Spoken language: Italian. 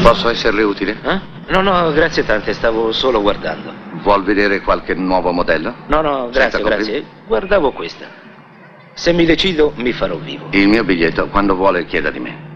Posso esserle utile? No, no, grazie tante, stavo solo guardando. Vuol vedere qualche nuovo modello? No, no, grazie, grazie. Guardavo questa. Se mi decido, mi farò vivo. Il mio biglietto, quando vuole, chieda di me.